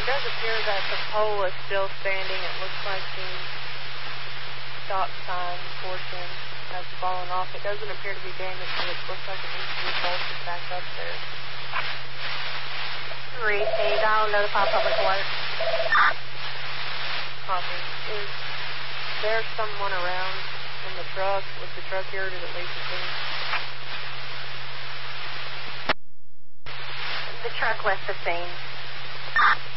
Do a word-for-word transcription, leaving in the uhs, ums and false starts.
it does appear that the pole is still standing. It looks like the stop sign portion has fallen off. It doesn't appear to be damaged, but it looks like it needs to be bolted back up there. Three, can you dial notify public alert? Copy. Is there someone around in the truck? Was the truck here? Did it leave the scene? The truck left the scene.